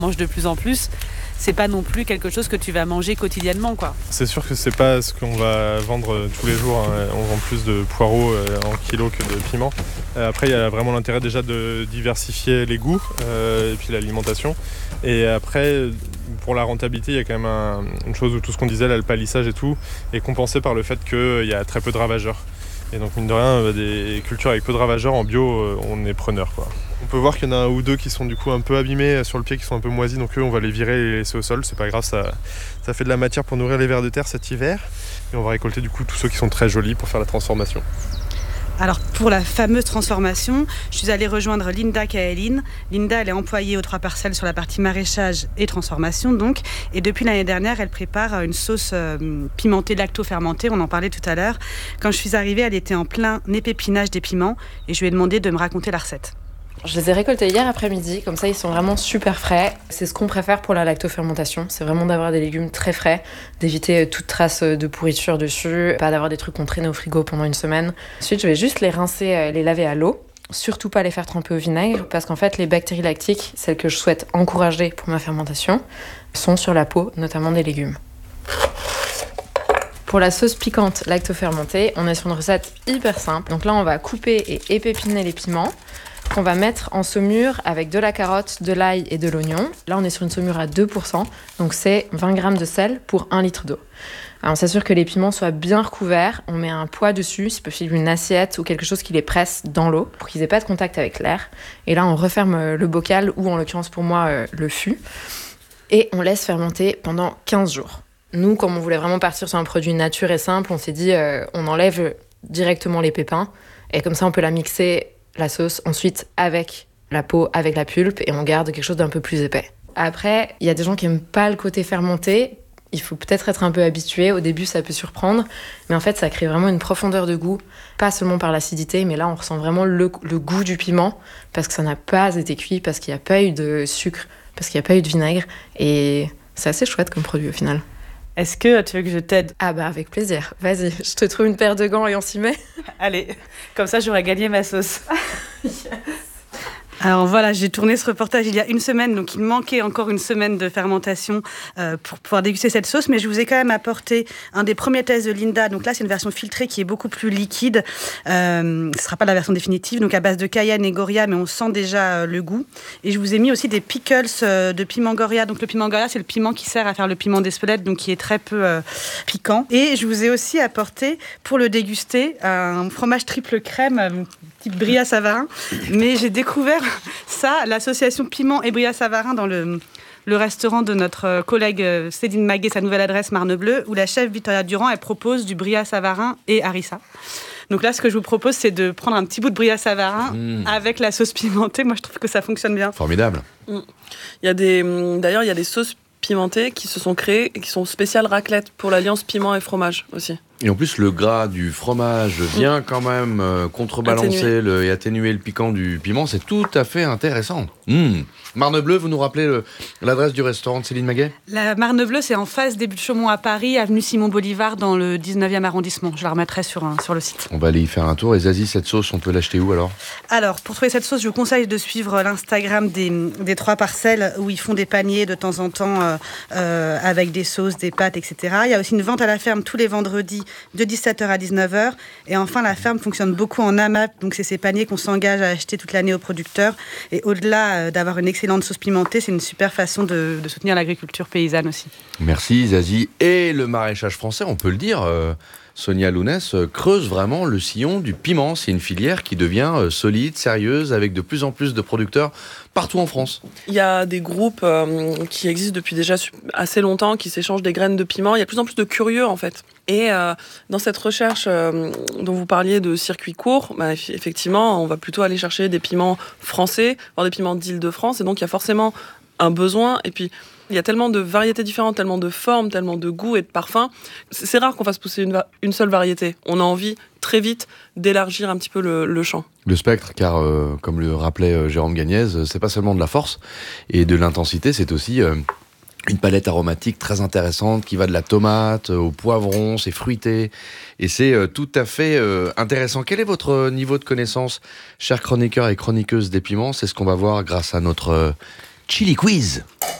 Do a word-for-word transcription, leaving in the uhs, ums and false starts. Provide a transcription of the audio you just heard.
mange de plus en plus, c'est pas non plus quelque chose que tu vas manger quotidiennement, quoi. C'est sûr que c'est pas ce qu'on va vendre tous les jours, hein. On vend plus de poireaux en kilo que de piments. Après, il y a vraiment l'intérêt déjà de diversifier les goûts euh, et puis l'alimentation. Et après, pour la rentabilité, il y a quand même un, une chose où tout ce qu'on disait, là, le palissage et tout, est compensé par le fait qu'il y a très peu de ravageurs. Et donc, mine de rien, des cultures avec peu de ravageurs en bio, on est preneur, quoi. On peut voir qu'il y en a un ou deux qui sont du coup un peu abîmés sur le pied, qui sont un peu moisis, donc eux, on va les virer et les laisser au sol. C'est pas grave, ça, ça fait de la matière pour nourrir les vers de terre cet hiver. Et on va récolter du coup tous ceux qui sont très jolis pour faire la transformation. Alors pour la fameuse transformation, je suis allée rejoindre Linda Kaelin. Linda, elle est employée aux trois parcelles sur la partie maraîchage et transformation donc. Et depuis l'année dernière, elle prépare une sauce euh, pimentée lacto-fermentée, on en parlait tout à l'heure. Quand je suis arrivée, elle était en plein épépinage des piments et je lui ai demandé de me raconter la recette. Je les ai récoltés hier après-midi, comme ça ils sont vraiment super frais. C'est ce qu'on préfère pour la lactofermentation, c'est vraiment d'avoir des légumes très frais, d'éviter toute trace de pourriture dessus, pas d'avoir des trucs qu'on traîne au frigo pendant une semaine. Ensuite, je vais juste les rincer, les laver à l'eau. Surtout pas les faire tremper au vinaigre, parce qu'en fait les bactéries lactiques, celles que je souhaite encourager pour ma fermentation, sont sur la peau, notamment des légumes. Pour la sauce piquante lactofermentée, on est sur une recette hyper simple. Donc là, on va couper et épépiner les piments qu'on va mettre en saumure avec de la carotte, de l'ail et de l'oignon. Là, on est sur une saumure à deux pour cent, donc c'est vingt grammes de sel pour un litre d'eau. Alors, on s'assure que les piments soient bien recouverts. On met un poids dessus, si possible une assiette ou quelque chose qui les presse dans l'eau pour qu'ils n'aient pas de contact avec l'air. Et là, on referme le bocal ou en l'occurrence pour moi, le fût. Et on laisse fermenter pendant quinze jours. Nous, comme on voulait vraiment partir sur un produit nature et simple, on s'est dit euh, on enlève directement les pépins et comme ça, on peut la mixer la sauce ensuite avec la peau, avec la pulpe et on garde quelque chose d'un peu plus épais. Après, il y a des gens qui n'aiment pas le côté fermenté. Il faut peut-être être un peu habitué. Au début, ça peut surprendre. Mais en fait, ça crée vraiment une profondeur de goût. Pas seulement par l'acidité, mais là, on ressent vraiment le, le goût du piment parce que ça n'a pas été cuit, parce qu'il n'y a pas eu de sucre, parce qu'il n'y a pas eu de vinaigre. Et c'est assez chouette comme produit au final. Est-ce que tu veux que je t'aide ? Ah bah avec plaisir. Vas-y, je te trouve une paire de gants et on s'y met. Allez, comme ça j'aurais gagné ma sauce. Yes. Alors voilà, j'ai tourné ce reportage il y a une semaine, donc il manquait encore une semaine de fermentation euh, pour pouvoir déguster cette sauce, mais je vous ai quand même apporté un des premiers tests de Linda. Donc là, c'est une version filtrée qui est beaucoup plus liquide. Euh, ce ne sera pas la version définitive, donc à base de cayenne et goria, mais on sent déjà euh, le goût. Et je vous ai mis aussi des pickles euh, de piment goria. Donc le piment goria, c'est le piment qui sert à faire le piment d'Espelette, donc qui est très peu euh, piquant. Et je vous ai aussi apporté, pour le déguster, un fromage triple crème, euh, type Bria Savarin. Mais j'ai découvert ça, l'association Piment et Bria Savarin dans le, le restaurant de notre collègue Céline Maguet, sa nouvelle adresse Marne-Bleu, où la chef Victoria Durand, elle propose du Bria Savarin et harissa. Donc là, ce que je vous propose, c'est de prendre un petit bout de Bria Savarin mmh. avec la sauce pimentée. Moi, je trouve que ça fonctionne bien. Formidable. Mmh. Il y a des, d'ailleurs, il y a des sauces pimentées qui se sont créées et qui sont spéciales raclette pour l'alliance piment et fromage aussi. Et en plus, le gras du fromage vient quand même euh, contrebalancer le, et atténuer le piquant du piment. C'est tout à fait intéressant. Mmh. Marne-Bleu, vous nous rappelez le, l'adresse du restaurant de Céline Maguet ? La Marne-Bleu, c'est en face des Buttes-Chaumont à Paris, avenue Simon Bolivar, dans le dix-neuvième arrondissement. Je la remettrai sur, un, sur le site. On va aller y faire un tour. Et Zazie, cette sauce, on peut l'acheter où alors ? Alors, pour trouver cette sauce, je vous conseille de suivre l'Instagram des, des trois parcelles où ils font des paniers de temps en temps euh, euh, avec des sauces, des pâtes, et cetera. Il y a aussi une vente à la ferme tous les vendredis de dix-sept heures à dix-neuf heures. Et enfin, la ferme fonctionne beaucoup en A M A P, donc c'est ces paniers qu'on s'engage à acheter toute l'année aux producteurs. Et au-delà euh, d'avoir une excellente sauce pimentée, c'est une super façon de, de soutenir l'agriculture paysanne aussi. Merci Zazie. Et le maraîchage français, on peut le dire, euh, Sonia Lounès euh, creuse vraiment le sillon du piment. C'est une filière qui devient euh, solide, sérieuse, avec de plus en plus de producteurs partout en France. Il y a des groupes euh, qui existent depuis déjà assez longtemps, qui s'échangent des graines de piment. Il y a de plus en plus de curieux en fait. Et euh, dans cette recherche euh, dont vous parliez de circuit court, bah, effectivement, on va plutôt aller chercher des piments français, voire des piments d'Île-de-France. Et donc, il y a forcément un besoin. Et puis, il y a tellement de variétés différentes, tellement de formes, tellement de goûts et de parfums. C'est rare qu'on fasse pousser une, va- une seule variété. On a envie très vite d'élargir un petit peu le, le champ. Le spectre, car euh, comme le rappelait euh, Jérôme Gagnez, c'est pas seulement de la force et de l'intensité, c'est aussi euh, une palette aromatique très intéressante qui va de la tomate euh, au poivron, c'est fruité et c'est euh, tout à fait euh, intéressant. Quel est votre niveau de connaissance, chers chroniqueurs et chroniqueuses des piments ? C'est ce qu'on va voir grâce à notre euh, Chili Quiz.